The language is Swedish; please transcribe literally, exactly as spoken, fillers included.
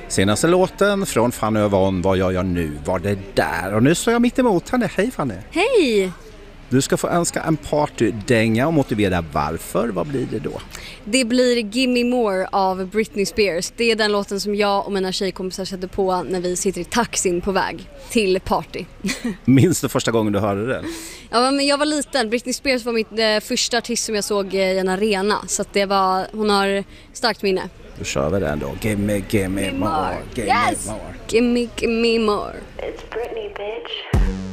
Senaste låten från Fanny och Von, Vad gör jag nu, var det där. Och nu står jag mitt emot henne. Hej Fanny. Hej! Du ska få önska en partydänga och motivera varför. Vad blir det då? Det blir Gimme More av Britney Spears. Det är den låten som jag och mina tjejkompisar sätter på när vi sitter i taxin på väg till party. Minns du första gången du hörde det? Ja, men jag var liten. Britney Spears var mitt eh, första artist som jag såg i en arena. Så att det var, hon har starkt minne. Då kör vi den då. Gimme, gimme more. Gimme Yes! more. Gimme, gimme more. It's Britney, bitch.